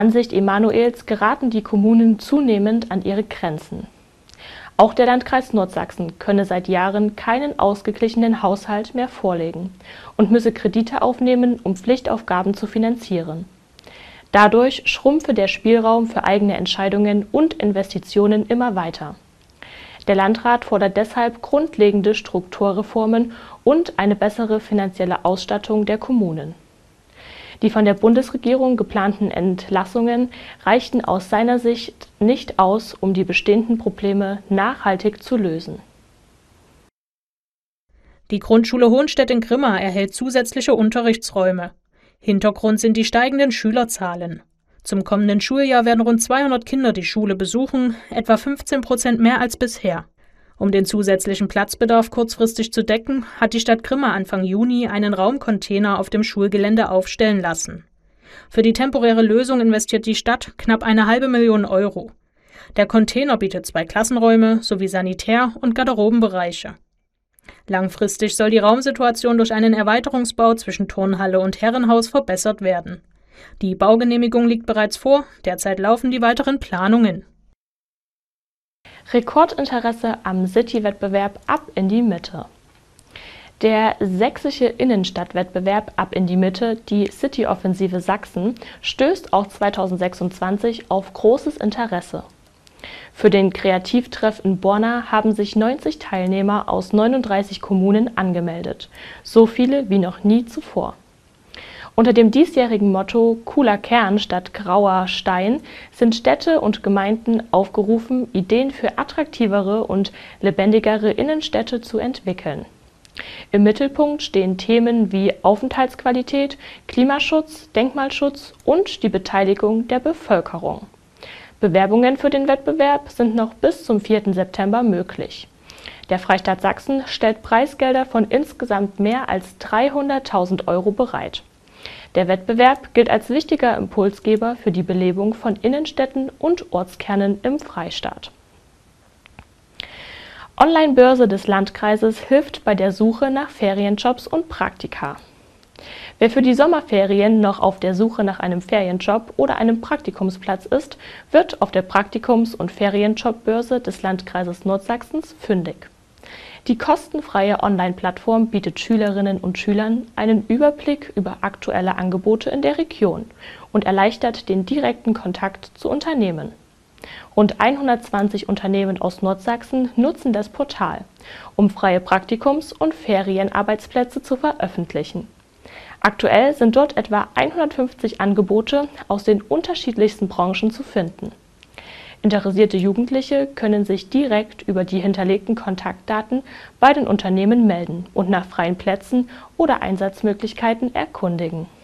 Ansicht Emanuels geraten die Kommunen zunehmend an ihre Grenzen. Auch der Landkreis Nordsachsen könne seit Jahren keinen ausgeglichenen Haushalt mehr vorlegen und müsse Kredite aufnehmen, um Pflichtaufgaben zu finanzieren. Dadurch schrumpfe der Spielraum für eigene Entscheidungen und Investitionen immer weiter. Der Landrat fordert deshalb grundlegende Strukturreformen und eine bessere finanzielle Ausstattung der Kommunen. Die von der Bundesregierung geplanten Entlassungen reichten aus seiner Sicht nicht aus, um die bestehenden Probleme nachhaltig zu lösen. Die Grundschule Hohenstedt-in-Grimma erhält zusätzliche Unterrichtsräume. Hintergrund sind die steigenden Schülerzahlen. Zum kommenden Schuljahr werden rund 200 Kinder die Schule besuchen, etwa 15% mehr als bisher. Um den zusätzlichen Platzbedarf kurzfristig zu decken, hat die Stadt Grimma Anfang Juni einen Raumcontainer auf dem Schulgelände aufstellen lassen. Für die temporäre Lösung investiert die Stadt knapp 500.000 Euro. Der Container bietet 2 Klassenräume sowie Sanitär- und Garderobenbereiche. Langfristig soll die Raumsituation durch einen Erweiterungsbau zwischen Turnhalle und Herrenhaus verbessert werden. Die Baugenehmigung liegt bereits vor, derzeit laufen die weiteren Planungen. Rekordinteresse am City-Wettbewerb Ab in die Mitte. Der sächsische Innenstadtwettbewerb Ab in die Mitte, die City-Offensive Sachsen, stößt auch 2026 auf großes Interesse. Für den Kreativtreff in Borna haben sich 90 Teilnehmer aus 39 Kommunen angemeldet, so viele wie noch nie zuvor. Unter dem diesjährigen Motto »Cooler Kern statt grauer Stein« sind Städte und Gemeinden aufgerufen, Ideen für attraktivere und lebendigere Innenstädte zu entwickeln. Im Mittelpunkt stehen Themen wie Aufenthaltsqualität, Klimaschutz, Denkmalschutz und die Beteiligung der Bevölkerung. Bewerbungen für den Wettbewerb sind noch bis zum 4. September möglich. Der Freistaat Sachsen stellt Preisgelder von insgesamt mehr als 300.000 Euro bereit. Der Wettbewerb gilt als wichtiger Impulsgeber für die Belebung von Innenstädten und Ortskernen im Freistaat. Online-Börse des Landkreises hilft bei der Suche nach Ferienjobs und Praktika. Wer für die Sommerferien noch auf der Suche nach einem Ferienjob oder einem Praktikumsplatz ist, wird auf der Praktikums- und Ferienjobbörse des Landkreises Nordsachsens fündig. Die kostenfreie Online-Plattform bietet Schülerinnen und Schülern einen Überblick über aktuelle Angebote in der Region und erleichtert den direkten Kontakt zu Unternehmen. Rund 120 Unternehmen aus Nordsachsen nutzen das Portal, um freie Praktikums- und Ferienarbeitsplätze zu veröffentlichen. Aktuell sind dort etwa 150 Angebote aus den unterschiedlichsten Branchen zu finden. Interessierte Jugendliche können sich direkt über die hinterlegten Kontaktdaten bei den Unternehmen melden und nach freien Plätzen oder Einsatzmöglichkeiten erkundigen.